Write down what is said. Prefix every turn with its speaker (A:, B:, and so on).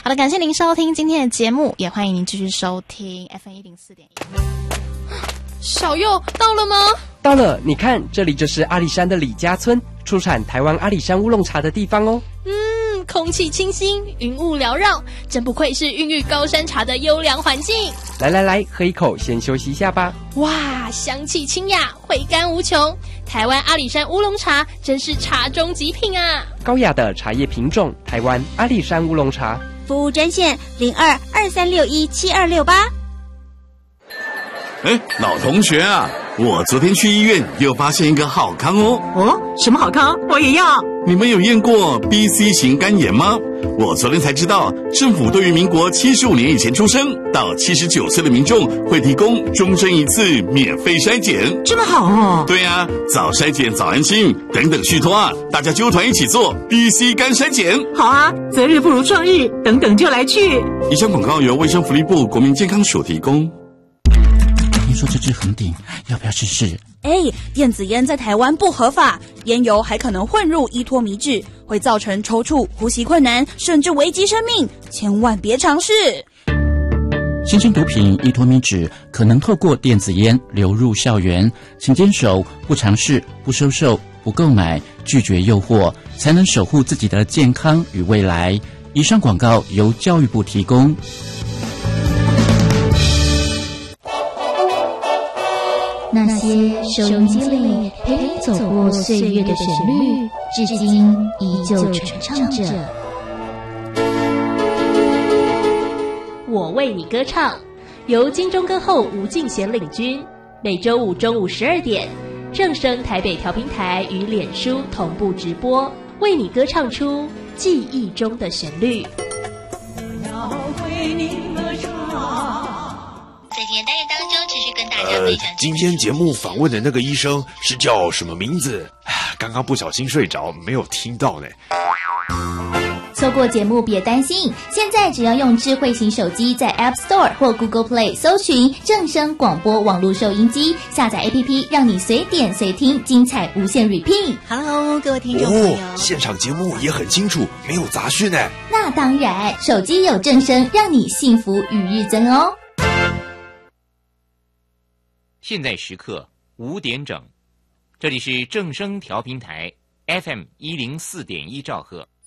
A: 好的，感谢您收听今天的节目，也欢迎您继续收听 FM104.1。小佑到了吗？
B: 到了，你看，这里就是阿里山的李家村，出产台湾阿里山乌龙茶的地方哦。
A: 空气清新，云雾缭绕，真不愧是孕育高山茶的优良环境。
B: 来，喝一口，先休息一下吧。
A: 哇，香气清雅，回甘无穷。台湾阿里山乌龙茶真是茶中极品啊！
B: 高雅的茶叶品种，台湾阿里山乌龙茶。
C: 服务专线02-2361-7268。
D: 老同学啊，我昨天去医院又发现一个好康哦。
E: 什么好康？我也要。
D: 你们有验过 BC 型肝炎吗？我昨天才知道，政府对于民国75年以前出生到79岁的民众会提供终身一次免费筛检。
E: 这么好哦？
D: 对啊，早筛检早安心，等等续托啊，大家揪团一起做 BC 肝筛检。
E: 好啊，择日不如撞日，等等就来去。
D: 以上广告由卫生福利部国民健康署提供。
F: 听说这支恒鼎，要不要试试？
C: 电子烟在台湾不合法，烟油还可能混入依托米脂，会造成抽搐、呼吸困难，甚至危及生命，千万别尝试。
F: 新兴毒品依托米脂可能透过电子烟流入校园，请坚守不尝试、不收受、不购买、拒绝诱惑，才能守护自己的健康与未来。以上广告由教育部提供。
G: 那些收音机里陪你走过岁月的旋律，至今依旧传唱着。
H: 我为你歌唱，由金钟歌后吴敬贤领军，每周五中午12点，正声台北调频台与脸书同步直播，为你歌唱出记忆中的旋律。
I: 要为你歌唱。
J: 在今天单元当中，持续跟大家分享。
K: 今天节目访问的那个医生是叫什么名字？刚刚不小心睡着，没有听到呢。
G: 错过节目别担心，现在只要用智慧型手机在 App Store 或 Google Play 搜寻正声广播网络收音机，下载 APP， 让你随点随听，精彩无限 repeat。
C: Hello， 各位听众朋友，
K: 现场节目也很清楚，没有杂讯呢。
G: 那当然，手机有正声，让你幸福与日增哦。
L: 现在时刻5点整，这里是正声调频台 FM104.1兆赫。